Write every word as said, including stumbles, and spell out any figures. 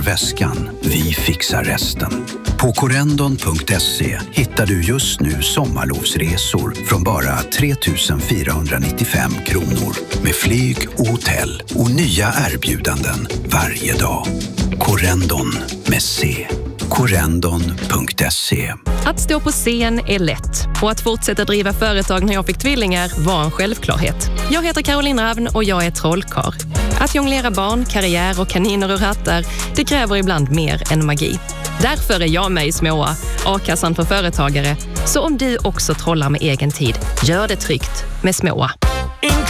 väskan. Vi fixar resten. På corendon punkt se hittar du just nu sommarlovsresor från bara tre tusen fyrahundranittiofem kronor med flyg och hotell och nya erbjudanden varje dag. Corendon med C. corendon punkt se. Att stå på scen är lätt och att fortsätta driva företag när jag fick tvillingar var en självklarhet. Jag heter Caroline Ravn och jag är trollkarl. Att jonglera barn, karriär och kaniner och rattar, det kräver ibland mer än magi. Därför är jag med i Småa, A-kassan för företagare. Så om du också trollar med egen tid, gör det tryggt med Småa.